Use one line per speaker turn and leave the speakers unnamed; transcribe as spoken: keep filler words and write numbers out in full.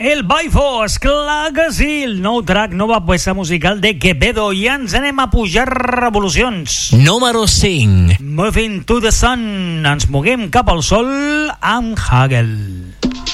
El Baifo, esclar que sí, el nou track, nova peça musical de Quevedo, i ens anem a pujar revolucions.
Número cinc.
Moving to the Sun, ens moguem cap al sol amb Hagel.